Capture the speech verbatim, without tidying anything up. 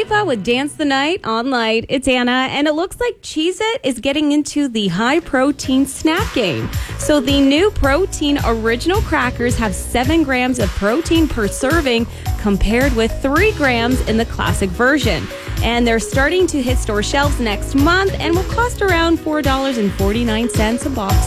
Khalifa with Dance the Night on Light. It's Anna, and it looks like Cheez-It is getting into the high-protein snack game. So the new protein original crackers have seven grams of protein per serving compared with three grams in the classic version. And they're starting to hit store shelves next month and will cost around four dollars and forty-nine cents a box.